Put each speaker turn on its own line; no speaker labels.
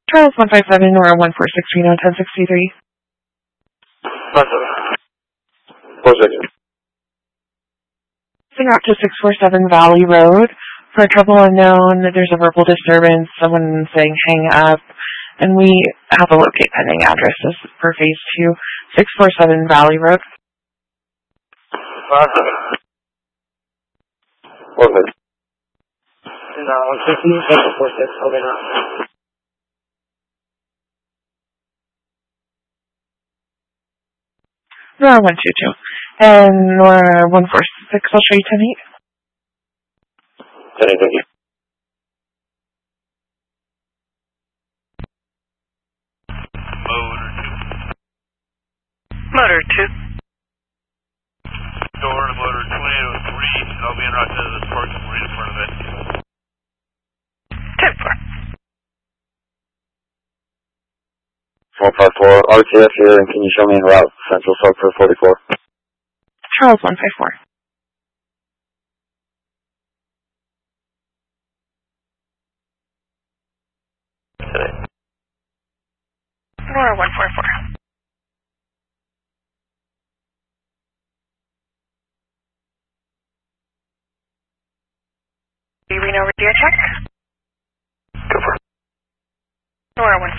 Charles 157 or 146 Reno 1063.
46.
Sing out to 647 Valley Road. For trouble unknown, there's a verbal disturbance, someone saying hang up, and we have a locate pending addresses for phase 2, 647 Valley Road.
1 minute.
No, 646, over now.
Nora 122. And Nora 146, I'll show you 10-8.
10-8, thank you.
Motor 2.
Door to motor 2803. I'll be en route to this parking right in front of it.
10-4.
154 RTF here, and can you show me en route Central Sub for 44?
Charles 154.
Nora 144. Reno radio check.
Go for it.
Nora 146.